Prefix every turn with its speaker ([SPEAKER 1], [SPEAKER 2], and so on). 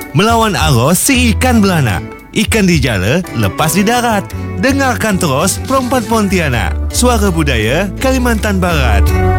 [SPEAKER 1] Melawan arus si ikan beranak. Ikan di jala, lepas di darat. Dengarkan terus Perempuan Pontianak. Suara Budaya Kalimantan Barat.